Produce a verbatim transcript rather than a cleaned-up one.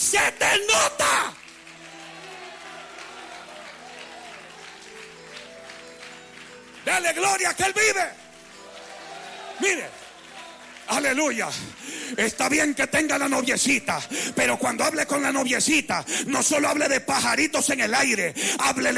Se te nota. Dale gloria que Él vive. Mire, aleluya. Está bien que tenga la noviecita, pero cuando hable con la noviecita, no solo hable de pajaritos en el aire, hable